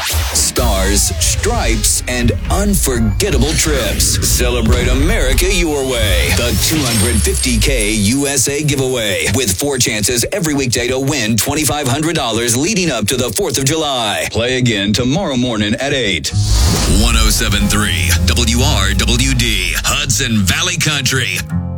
Stars, stripes, and unforgettable trips. Celebrate America your way. The $250K USA giveaway with 4 chances every weekday to win $2,500 leading up to the 4th of July. Play again tomorrow morning at 8. 107.3 WRWD, Hudson Valley Country.